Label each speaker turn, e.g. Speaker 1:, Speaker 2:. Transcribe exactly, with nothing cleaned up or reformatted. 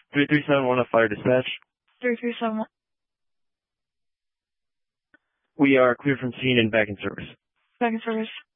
Speaker 1: three three seven one, Fire Dispatch.
Speaker 2: three three seven one.
Speaker 1: We are clear from scene and back in service.
Speaker 2: Back in service.